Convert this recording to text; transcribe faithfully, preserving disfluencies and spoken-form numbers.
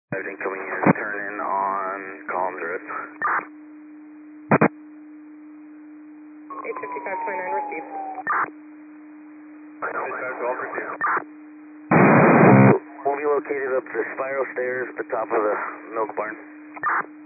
Incoming units turn in on Collins Road. eight fifty-five twenty-nine received. fifty-five twelve received. We'll be located up the spiral stairs at the top of the milk barn.